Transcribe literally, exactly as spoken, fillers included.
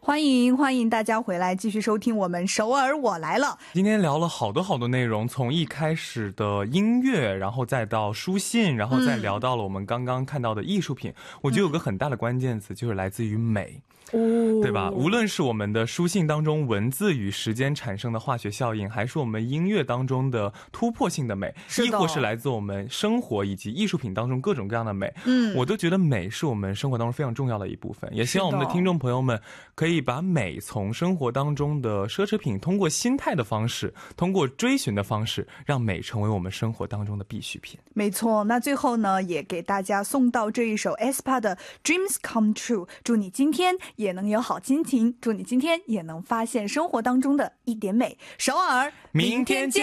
欢迎欢迎大家回来继续收听我们首尔我来了。 今天聊了好多好多内容，从一开始的音乐，然后再到书信，然后再聊到了我们刚刚看到的艺术品。我觉得有个很大的关键词就是来自于美，对吧？无论是我们的书信当中文字与时间产生的化学效应，还是我们音乐当中的突破性的美，亦或是来自我们生活以及艺术品当中各种各样的美，嗯，我都觉得美是我们生活当中非常重要的一部分。也希望我们的听众朋友们可以把美从生活当中的奢侈品，通过心态的方式，通过追寻的方式，让美成为我们生活当中的必需品。 没错，那最后呢，也给大家送到这一首 aespa 的 Dreams Come True， 祝你今天也能有好心情，祝你今天也能发现生活当中的一点美。首尔， 明天见。